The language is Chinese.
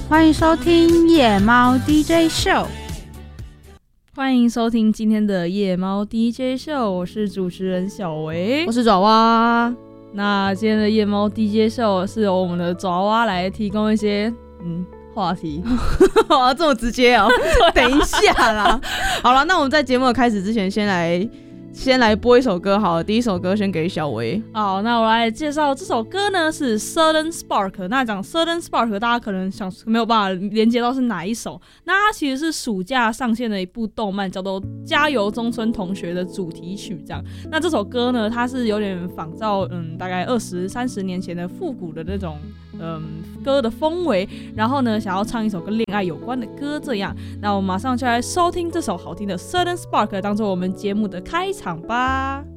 欢迎收听夜猫 DJ 秀。 欢迎收听今天的夜猫 DJ 秀，我是主持人小维， 我是爪哇。 那今天的夜猫 DJ 秀是由我们的爪哇来提供一些话题。 哇，这么直接哦！等一下啦。好了，那我们在节目的开始之前，先来播一首歌好了。第一首歌先给小维。 好，那我来介绍这首歌呢，是 Sudden Spark。那讲 Sudden Spark， 大家可能没有办法连接到是哪一首。那它其实是暑假上线的一部动漫，叫做《加油中村同学》的主题曲。这样，那这首歌呢，它是有点仿照大概20-30年前的复古的那种歌的风味。然后呢，想要唱一首跟恋爱有关的歌，这样。那我马上就来收听这首好听的 Sudden Spark， 当做我们节目的开场吧。